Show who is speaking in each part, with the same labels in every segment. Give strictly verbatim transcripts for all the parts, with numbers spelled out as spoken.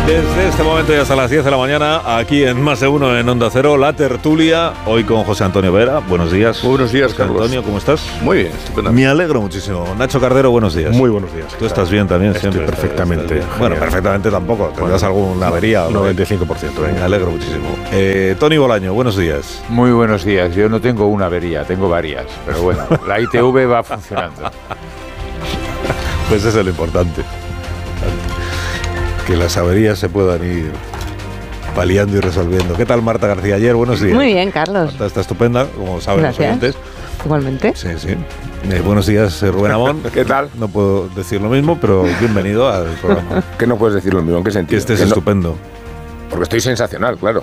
Speaker 1: Desde este momento y hasta las diez de la mañana, aquí en Más de Uno en Onda Cero, la tertulia, hoy con José Antonio Vera. Buenos días.
Speaker 2: Muy buenos días,
Speaker 1: José
Speaker 2: Carlos.
Speaker 1: Antonio, ¿cómo estás?
Speaker 2: Muy bien, estupendo.
Speaker 1: Me alegro muchísimo. Nacho Cardero, buenos días.
Speaker 3: Muy buenos días.
Speaker 1: ¿Tú estás bien también?
Speaker 3: Estoy
Speaker 1: Siempre
Speaker 3: perfectamente.
Speaker 1: Estás bien. Bueno, perfectamente tampoco. ¿Tendrás bueno, alguna avería?
Speaker 3: noventa y cinco por ciento.
Speaker 1: Me alegro muchísimo. Eh, Tony Bolaño, buenos días.
Speaker 4: Muy buenos días. Yo no tengo una avería, tengo varias. Pero bueno, la I T V va funcionando.
Speaker 1: Pues eso es lo importante. Que las averías se puedan ir paliando y resolviendo. ¿Qué tal, Marta García? Ayer, buenos días.
Speaker 5: Muy bien, Carlos.
Speaker 1: Marta está estupenda, como saben los oyentes.
Speaker 5: Igualmente.
Speaker 1: Sí, sí. Eh, buenos días, Rubén Amón.
Speaker 2: ¿Qué tal?
Speaker 1: No puedo decir lo mismo, pero bienvenido al programa.
Speaker 2: ¿Qué no puedes decir lo mismo? ¿En qué sentido?
Speaker 1: Que estés
Speaker 2: que
Speaker 1: estupendo.
Speaker 2: No, porque estoy sensacional, claro.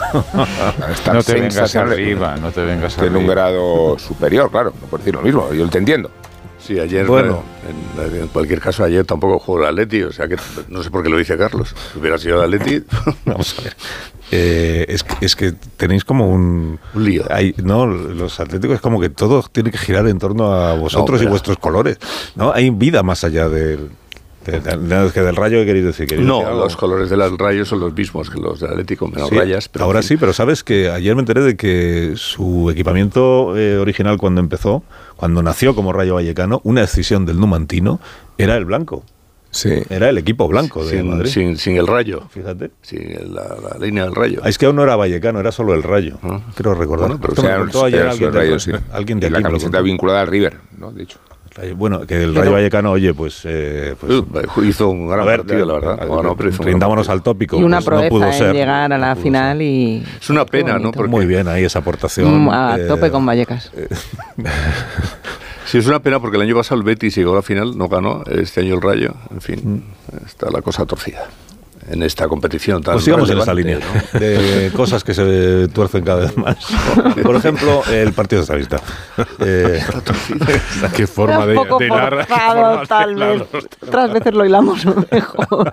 Speaker 4: No te vengas arriba, no te vengas
Speaker 2: arriba. En un grado superior, claro. No puedo decir lo mismo, yo te entiendo.
Speaker 6: Sí, ayer,
Speaker 1: bueno,
Speaker 6: en, en cualquier caso, ayer tampoco jugó el Atleti, o sea que no sé por qué lo dice Carlos. Si hubiera sido el Atleti,
Speaker 1: vamos a ver. Eh, es, es que tenéis como un,
Speaker 6: un lío.
Speaker 1: Hay, no, los atléticos es como que todo tiene que girar en torno a vosotros no, y vuestros colores. ¿No? Hay vida más allá del. De, de, de, de, del Rayo, ¿qué queréis decir? ¿Queréis
Speaker 6: no,
Speaker 1: decir
Speaker 6: los colores del Rayo son los mismos que los del Atlético, menos
Speaker 1: sí,
Speaker 6: rayas.
Speaker 1: Pero ahora sí, pero sabes que ayer me enteré de que su equipamiento eh, original cuando empezó, cuando nació como Rayo Vallecano, una decisión del Numantino era el blanco.
Speaker 2: Sí.
Speaker 1: Era el equipo blanco de
Speaker 6: sin,
Speaker 1: Madrid.
Speaker 6: Sin, sin el Rayo.
Speaker 1: Fíjate.
Speaker 6: Sin el, la, la línea del Rayo.
Speaker 1: Es que aún no era Vallecano, era solo el Rayo. ¿Ah? Quiero recordar.
Speaker 2: Bueno, pero o sea,
Speaker 1: me contó ayer alguien,
Speaker 2: rayo,
Speaker 1: de,
Speaker 2: sí.
Speaker 1: alguien de
Speaker 2: y
Speaker 1: aquí.
Speaker 2: La camiseta vinculada al River, ¿no? De hecho.
Speaker 1: Bueno, que el Rayo Vallecano, oye, pues... Eh, pues
Speaker 6: hizo un gran
Speaker 1: ver,
Speaker 6: partido, la verdad.
Speaker 1: No, no, pero rindámonos al tópico.
Speaker 5: Y una
Speaker 1: pues
Speaker 5: proeza
Speaker 1: no pudo
Speaker 5: en
Speaker 1: ser,
Speaker 5: llegar a la
Speaker 1: no
Speaker 5: final y...
Speaker 6: Es una pena, ¿no?
Speaker 1: Porque muy bien ahí esa aportación.
Speaker 5: Mm, a eh, tope con Vallecas.
Speaker 6: Eh, sí, es una pena porque el año pasado el Betis llegó a la final, no ganó. Este año el Rayo, en fin, mm. está la cosa torcida en esta competición tan
Speaker 1: pues sigamos en esta línea, ¿no? De cosas que se tuercen cada vez más. Por ejemplo, el Partido Socialista. Eh,
Speaker 3: qué forma de,
Speaker 5: poco
Speaker 3: de hilar.
Speaker 5: Forzado, tal vez. Otras veces lo hilamos mejor.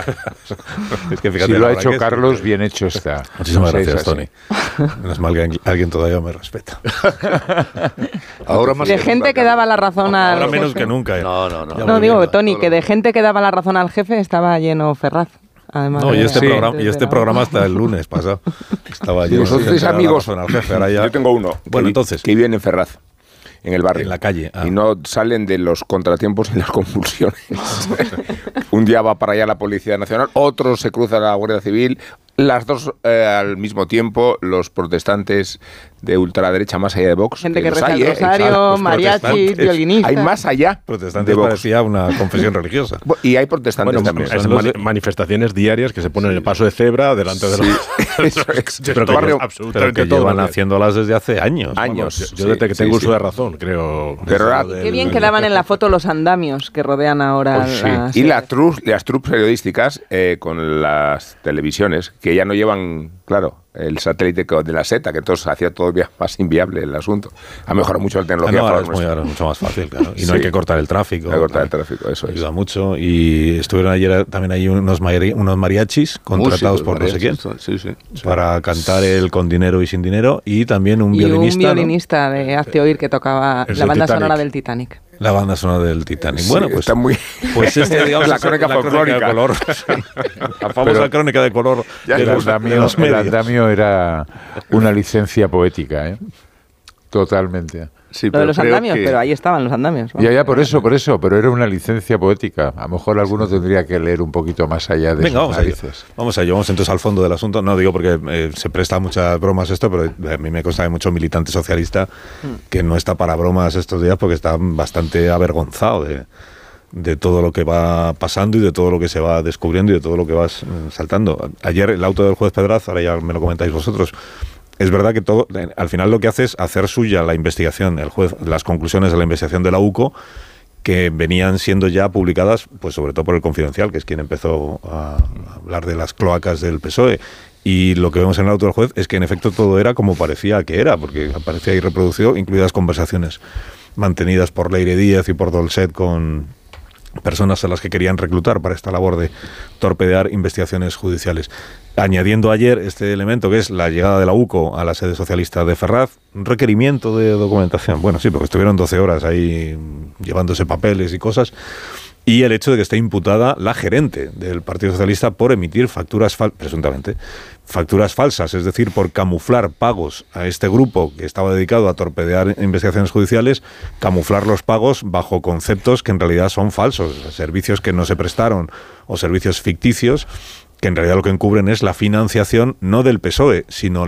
Speaker 1: Es que fíjate,
Speaker 4: si lo ha hecho
Speaker 1: es,
Speaker 4: Carlos, bien hecho está.
Speaker 1: Muchísimas no sé, gracias, Tony. Menos mal que alguien todavía me respeta.
Speaker 6: Ahora más
Speaker 5: de que gente que daba la razón al
Speaker 1: Ahora menos
Speaker 5: jefe.
Speaker 1: que nunca. ¿eh?
Speaker 6: No, no, no.
Speaker 5: No, digo, Tony, que de gente que daba la razón al jefe estaba lleno Ferraz. Además,
Speaker 1: no, y este,
Speaker 5: sí,
Speaker 1: programa, y este programa hasta el lunes pasado. Estaba lleno.
Speaker 2: Nosotros amigos.
Speaker 1: Al jefe, ahora ya...
Speaker 2: Yo tengo uno.
Speaker 1: Bueno,
Speaker 2: que,
Speaker 1: entonces.
Speaker 2: Que vive en Ferraz. En el barrio.
Speaker 1: En la calle. Ah.
Speaker 2: Y no salen de los contratiempos y las convulsiones. Un día va para allá la Policía Nacional, otro se cruza la Guardia Civil, las dos eh, al mismo tiempo, los protestantes de ultraderecha más allá de Vox.
Speaker 5: Gente que, que reza
Speaker 2: hay,
Speaker 5: el rosario,
Speaker 2: eh,
Speaker 5: mariachis, violinistas.
Speaker 2: Hay más allá.
Speaker 1: Protestantes parecía una confesión religiosa.
Speaker 2: Y hay protestantes
Speaker 3: bueno,
Speaker 2: también.
Speaker 3: Son mani manifestaciones diarias que se ponen en el paso de cebra delante de los...
Speaker 2: Sí. Eso es.
Speaker 1: Pero que, barrio, pero que
Speaker 3: todo
Speaker 1: llevan haciéndolas desde hace años.
Speaker 2: Años.
Speaker 3: Bueno, yo, yo desde sí, que tengo sí, uso sí. de razón, creo.
Speaker 2: Pero la,
Speaker 5: qué bien quedaban en la foto los andamios que rodean ahora.
Speaker 2: Oh, sí.
Speaker 5: las
Speaker 2: y las trus, las trus periodísticas eh, con las televisiones, que ya no llevan, claro, el satélite de la SETA, que entonces hacía todavía más inviable el asunto. Ha mejorado mucho la tecnología.
Speaker 1: Ah, no, ahora es muy, ahora es mucho más fácil, claro. Y no sí. hay que cortar el tráfico.
Speaker 2: Hay que cortar el tráfico, eso
Speaker 1: ayuda
Speaker 2: es.
Speaker 1: mucho. Y estuvieron ayer también ahí unos, mari unos mariachis contratados uh, sí, por mariachis, no sé quién
Speaker 6: sí, sí.
Speaker 1: para cantar el Con Dinero y Sin Dinero, y también un
Speaker 5: y
Speaker 1: violinista.
Speaker 5: un violinista ¿no? de Hazte Oír que tocaba es la banda Titanic. sonora del Titanic.
Speaker 1: La banda sonora del Titanic.
Speaker 2: Sí,
Speaker 1: bueno, pues
Speaker 2: está muy...
Speaker 1: Pues este, digamos,
Speaker 2: la crónica folclórica.
Speaker 1: De color. La famosa Pero crónica de color.
Speaker 4: Ya de el, los, andamio, de el andamio era una licencia poética, ¿eh? Totalmente.
Speaker 5: Sí, lo de los andamios, que... pero ahí estaban los andamios.
Speaker 4: ¿no? Ya, ya, por eso, por eso, pero era una licencia poética. A lo mejor alguno tendría que leer un poquito más allá de
Speaker 1: Venga,
Speaker 4: sus
Speaker 1: vamos
Speaker 4: narices.
Speaker 1: Allá. Vamos allá, vamos entonces al fondo del asunto. No digo porque eh, se presta a muchas bromas esto, pero a mí me consta de mucho militante socialista mm. que no está para bromas estos días porque está bastante avergonzado de, de todo lo que va pasando y de todo lo que se va descubriendo y de todo lo que va saltando. Ayer el auto del juez Pedraz, ahora ya me lo comentáis vosotros, es verdad que todo, al final lo que hace es hacer suya la investigación, el juez, las conclusiones de la investigación de la U C O, que venían siendo ya publicadas, pues sobre todo por el Confidencial, que es quien empezó a hablar de las cloacas del P S O E. Y lo que vemos en el auto del juez es que en efecto todo era como parecía que era, porque aparecía ahí reproducido, incluidas conversaciones mantenidas por Leire Díaz y por Dolcet con personas a las que querían reclutar para esta labor de torpedear investigaciones judiciales. Añadiendo ayer este elemento que es la llegada de la U C O a la sede socialista de Ferraz, un requerimiento de documentación. Bueno, sí, porque estuvieron doce horas ahí llevándose papeles y cosas. y el hecho de que esté imputada la gerente del Partido Socialista por emitir facturas, fal- presuntamente, facturas falsas, es decir, por camuflar pagos a este grupo que estaba dedicado a torpedear investigaciones judiciales, camuflar los pagos bajo conceptos que en realidad son falsos, servicios que no se prestaron o servicios ficticios, que en realidad lo que encubren es la financiación no del P S O E, sino